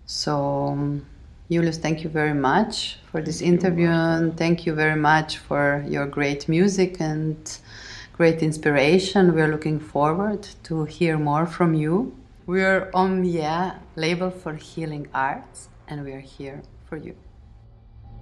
So, Julius, thank you very much for this interview, and thank you very much for your great music and great inspiration. We are looking forward to hear more from you. We are on label for healing arts, and we are here for you.